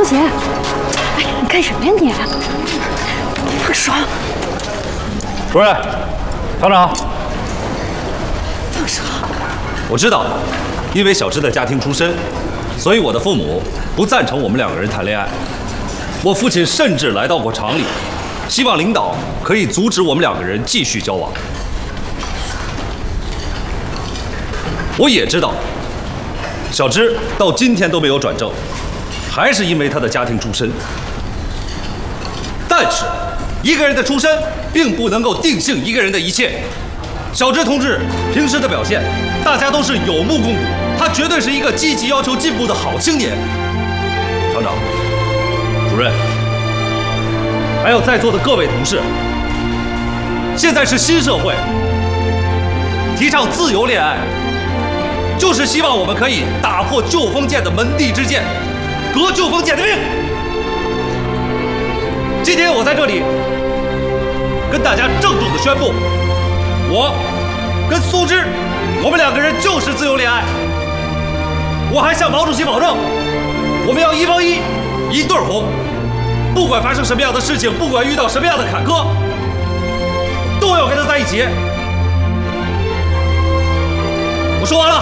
杰，哎，你干什么呀你？放手！ 主任，厂长， 放手！ 我知道，因为小芝的家庭出身，所以我的父母不赞成我们两个人谈恋爱。我父亲甚至来到过厂里，希望领导可以阻止我们两个人继续交往。我也知道，小芝到今天都没有转正，还是因为她的家庭出身。但是，一个人的出身并不能够定性一个人的一切。小芝同志平时的表现，大家都是有目共睹，他绝对是一个积极要求进步的好青年。厂长、主任，还有在座的各位同事，现在是新社会，提倡自由恋爱，就是希望我们可以打破旧封建的门第之见，革旧封建的命。今天我在这里跟大家郑重地宣布，我跟苏芝，我们两个人就是自由恋爱。我还向毛主席保证，我们要一帮一对红，不管发生什么样的事情，不管遇到什么样的坎坷，都要跟他在一起。我说完了。